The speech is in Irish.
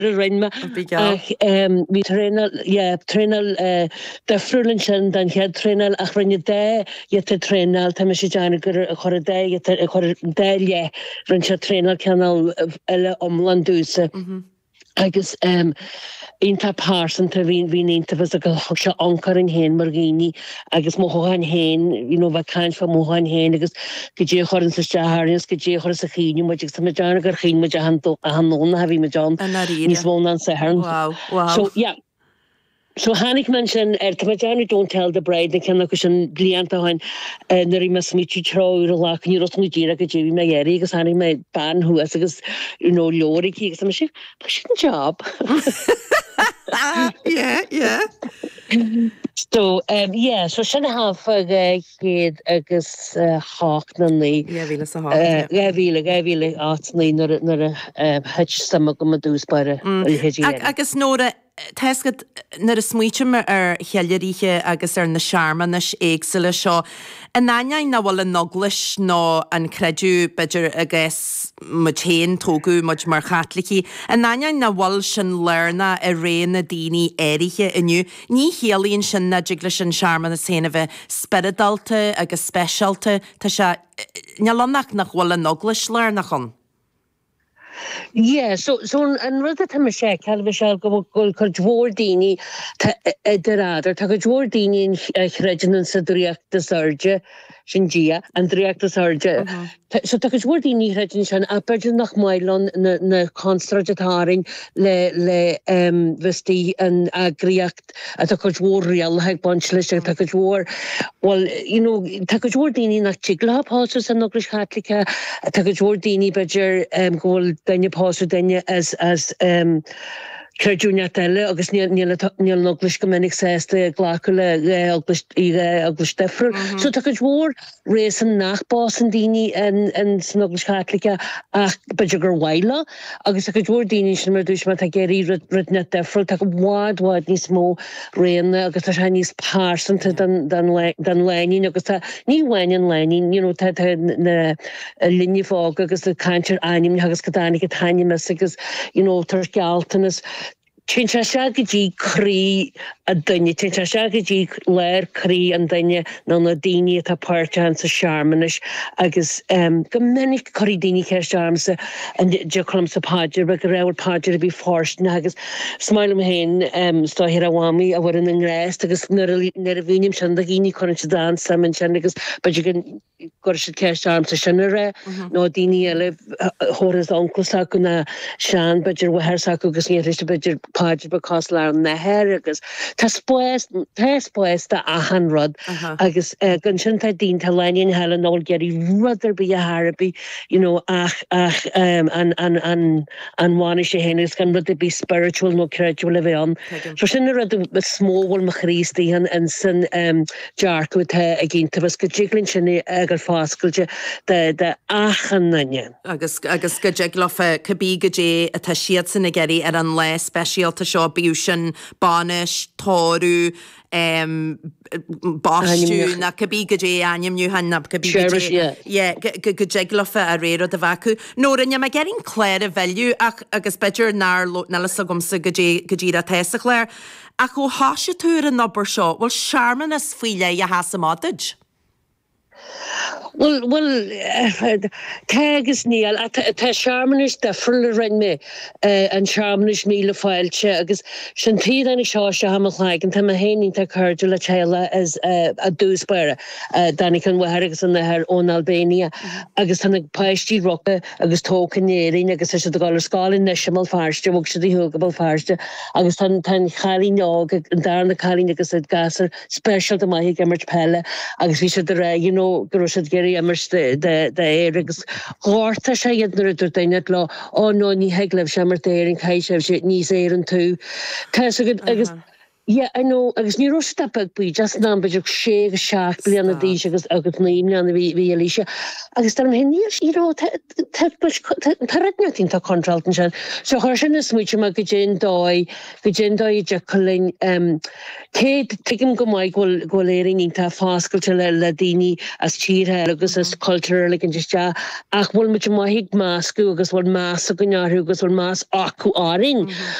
rinne vi trénal de frulin sin dan head trénal ach rinne dé je te trénal te me sé gur chor dé déile rin se trénal canal elle omlandúse. Agus inta pásan ta vín inta was a go se ankar in hen margini agus mohan hen va kaint fa mohan hen agus gedé chorin sa staharins gedé chor sa chiú ma sa majana gur chin ma han non ha vi ma John nís von an sa hern. So yeah. So Hannig mention Tamajani don't tell the bride they can look an blianta hain neri mas michi tro la can you rotni gira ke jivi me yeri gus Hannig me ban who as lori ki gus she job. Yeah. So so sinna hafa géad agus hawk na ní. Vile sa hawk. Vile átsní nar a het sama go dús bare. Agus nóra Tesgad nar a smuitim chealiríe agus na searmanis éagsile seo. An nain na bhfuil an noglis nó an creidú beidir agus mutéin tógu muid mar chatlicí. An nain na bhfuil sin lerna a réna daoine éirithe inniu. Ní chéalaíonn sin na digla sin searman na séna bheith spiridalta agus specialta tá se nealannach nach bhfuil an noglis lernachon. Yeah, so an rud a me sé calve go dwoor dini deradar tá go dwoor dini in chrejinan sa driacht sarge sin dia an driacht sarge so tá go dwoor dini chrejin sin a beidir nach mailon na constrataring le vesti an agriacht a tá go dwoor real haag bonchlis tá go dwoor well tá go dwoor dini nach chigla pauses an nogris catholica tá go dwoor dini beidir gol Denne pásu denne as Creúne teile agus níl noglis gomininic sésta glácula agus defriúil. So tá go dmór rééis an nachbás an daoine an noglis Catholica ach beidir gur bhaile agus tá go dmór daoine sin mar dúis mar tá géirí rudne defriúil tá go bhád níos mó réanna agus tá níos pásanta dan leinin agus tá ní bhhain leinin tá na linne fág agus a caiintear aim agus go dánig a taine agus tar gealtanas Tincha shagji kri a dunne tincha shagji leir kri an dunne na daine tá páirtean sa searmanis agus gomininic choridíine ceir searmsa an decolm sa páidir be go raibh páidir bí fórst agus smailm héin stáhir awami a bhar an ngréist agus nar a bhínim sin da gíní chun se dan saman sin agus beidir gan gur se ceir searmsa sinna ra nó daine eile hóras onclasa go na sean beidir wahar agus ní riste beidir páidir because lá na hair agus tá spóista a han rud agus gan sin tá dín tá leinin hela nó geirí rudidir bí a Harbi ach an bháine sé héanagus gan rud bí spiritual nó creaúil a bheith an. So sin rud smóhil mo chrístaí an san dearcú a ggénta bas go jiglinn sinna agur fáscailte de achan nanne. Agus go jiglofa cabbí go dé a tá siad san na geirí ar an le speisialta seo bíú sin bánis, tóru, báistú na cabbí go dé animniu hanna cabbí go jiglofa a réad a bhacu. Nóra ne me gerin cléir a bheilú agus beidir nar nalas a gomsa go dtír a teasa chléir ach ó háise túr an nobar seo bhfuil searman is fuile a hasamáid. Well, tegus níl tá searmanis defriúil rin me an searmanis míle fáilte agus sin tíad an seo se hamachleig an tá a héing tá chuirú le teile as a dúspéire danig an bhar agus an nethir ón Albania agus tána páistí roca agus tócanéirí agus se gáil scálinn neisimal fáiste bhg se thugabal fáiste agus tá chalí nág an darna chalín agus gasar special de maithí gimmert pelle agus bhí se de ré gur se géirí immers de agus háirta sé iadnar idir daine le nó ní heigleh se mar déirn caiisih sé níos éan tú. Tá agus Yeah, I know, agus ní rostapag bui, just ná beidir sé seach blianana díos agus naimna bhí Alicia. Agus tam hen níos, tarradneotín tá contraltan sin. So chuir sin is muite me go dén dói de colin céad tuigim go maiid ghiléiring ínta fáscailte le daoine as tíre agus as culture an just ach bhfuil muite maithigh máscu agus bhfuil más a go nearthú agus bhfuil más acu áring.